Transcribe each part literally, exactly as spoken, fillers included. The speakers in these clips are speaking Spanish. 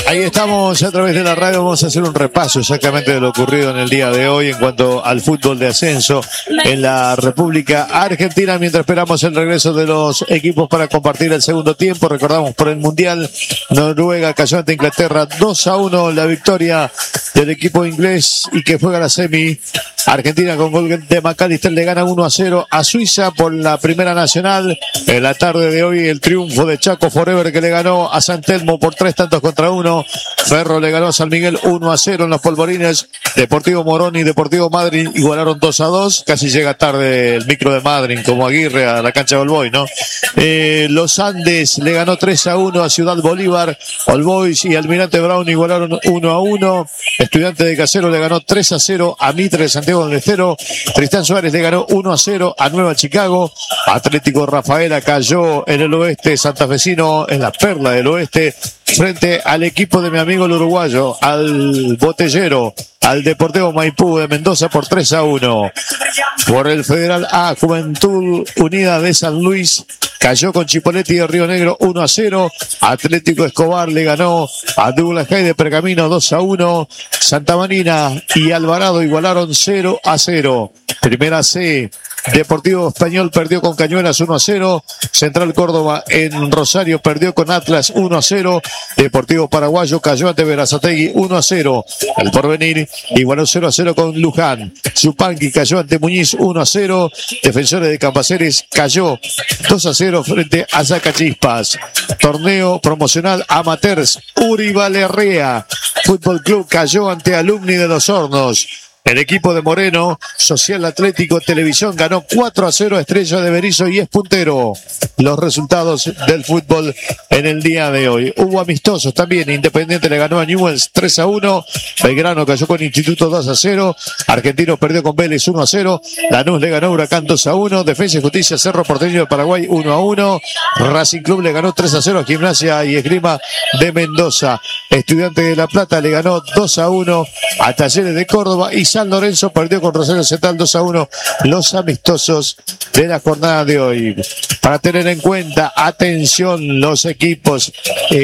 Ahí estamos a través de la radio, vamos a hacer un repaso exactamente de lo ocurrido en el día de hoy en cuanto al fútbol de ascenso en la República Argentina, mientras esperamos el regreso de los equipos para compartir el segundo tiempo. Recordamos por el Mundial, Noruega cayó ante Inglaterra dos a uno, la victoria del equipo inglés y que juega la semi. Argentina con gol de McAllister le gana uno a cero a Suiza por la Primera Nacional. En la tarde de hoy el triunfo de Chaco Forever que le ganó a San Telmo por tres tantos contra uno. Ferro le ganó a San Miguel uno a cero en los polvorines. Deportivo Morón y Deportivo Madryn igualaron dos a dos. Casi llega tarde el micro de Madryn como Aguirre a la cancha de All Boys, ¿no? Eh, los Andes le ganó tres a uno a Ciudad Bolívar. All Boys y Almirante Brown igualaron uno a uno. Estudiante de Casero le ganó tres a cero a Mitre de Santiago del Estero. Tristán Suárez le ganó uno a cero a Nueva Chicago. Atlético Rafaela cayó en el oeste santafesino, en la perla del oeste, frente al equipo de mi amigo el uruguayo, al Botellero, al Deportivo Maipú de Mendoza por tres a uno. Por el Federal A, Juventud Unida de San Luis cayó con Chipoleti de Río Negro uno a cero. Atlético Escobar le ganó a Douglas High de Pergamino dos a uno. Santa Marina y Alvarado igualaron cero a cero. Primera C, Deportivo Español perdió con Cañuelas uno a cero. Central Córdoba en Rosario perdió con Atlas uno a cero. Deportivo Paraguayo cayó ante Berazategui uno a cero. El Porvenir igualó cero a cero con Luján. Yupanqui cayó ante Muñiz uno a cero. Defensores de Campaceres cayó dos a cero frente a Zacachispas. Torneo promocional Amateurs Uribalerrea Fútbol Club cayó ante Alumni de Los Hornos. El equipo de Moreno, Social Atlético Televisión, ganó cuatro a cero a Estrella de Berizo y es puntero. Los resultados del fútbol en el día de hoy. Hubo amistosos también. Independiente le ganó a Newell's tres a uno. Belgrano cayó con Instituto dos a cero. Argentino perdió con Vélez uno a cero. Lanús le ganó a Huracán dos a uno. Defensa y Justicia Cerro Porteño de Paraguay uno a uno. Racing Club le ganó tres a cero a Gimnasia y Esgrima de Mendoza. Estudiante de La Plata le ganó dos a uno a Talleres de Córdoba y San Lorenzo perdió con Rosario Central dos a uno los amistosos de la jornada de hoy. Para tener en cuenta, atención, los equipos,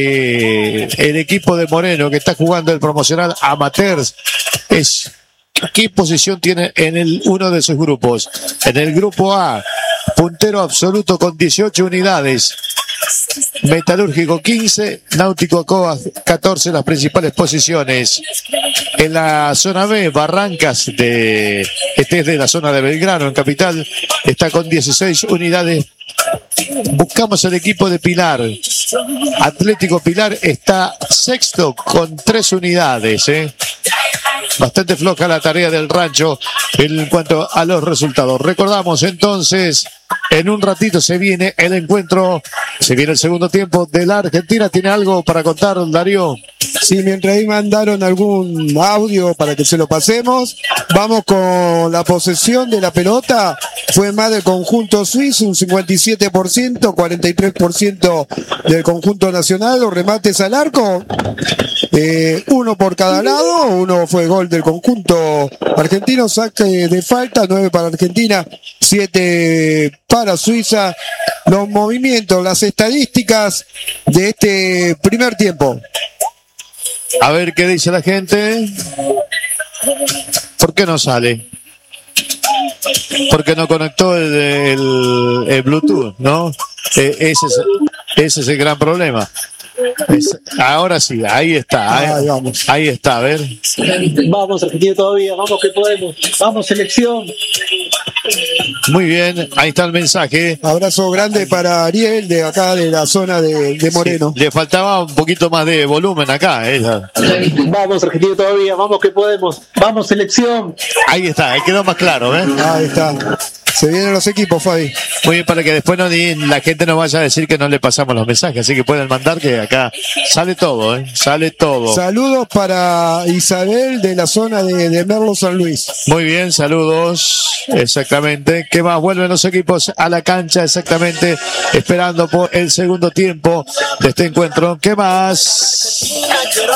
eh, el equipo de Moreno que está jugando el promocional Amateurs, es ¿qué posición tiene en el uno de sus grupos? En el grupo A, puntero absoluto con dieciocho unidades. Metalúrgico quince, Náutico Coa catorce, las principales posiciones. En la zona B, Barrancas, de este es de la zona de Belgrano, en Capital, está con dieciséis unidades. Buscamos el equipo de Pilar. Atlético Pilar está sexto con tres unidades, ¿eh? Bastante floja la tarea del rancho en cuanto a los resultados. Recordamos entonces, en un ratito se viene el encuentro, se viene el segundo tiempo de la Argentina. ¿Tiene algo para contar, Darío? Sí, mientras ahí mandaron algún audio para que se lo pasemos, vamos con la posesión de la pelota. Fue más del conjunto suizo, un cincuenta y siete por ciento, cuarenta y tres por ciento del conjunto nacional. Los remates al arco, eh, uno por cada lado. Uno fue gol del conjunto argentino, saque de falta, nueve para Argentina, siete para Suiza. Los movimientos, las estadísticas de este primer tiempo. A ver qué dice la gente. ¿Por qué no sale? Porque no conectó el, el, el Bluetooth, ¿no? Eh, ese, es, ese es el gran problema. Es, ahora sí, ahí está, ahí, ahí, vamos. ahí está, a ver. Vamos, Argentina todavía, vamos que podemos, vamos selección. Muy bien, ahí está el mensaje. Abrazo grande para Ariel de acá de la zona de, de Moreno. Sí, le faltaba un poquito más de volumen acá. ¿eh? Vamos, Argentina todavía, vamos que podemos, vamos selección. Ahí está, ahí quedó más claro, ¿eh? Ahí está. Se vienen los equipos, Fabi. Muy bien, para que después no, ni, la gente no vaya a decir que no le pasamos los mensajes, así que pueden mandar que acá sale todo, ¿eh? Sale todo. Saludos para Isabel de la zona de, de Merlo San Luis. Muy bien, saludos. Exactamente. ¿Qué más? Vuelven los equipos a la cancha, exactamente, esperando por el segundo tiempo de este encuentro. ¿Qué más?